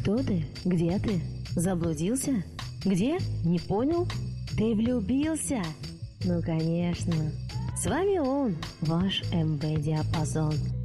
Кто ты? Где ты? Заблудился? Где? Не понял? Ты влюбился? Ну, конечно. С вами он, ваш МВ Диапазон.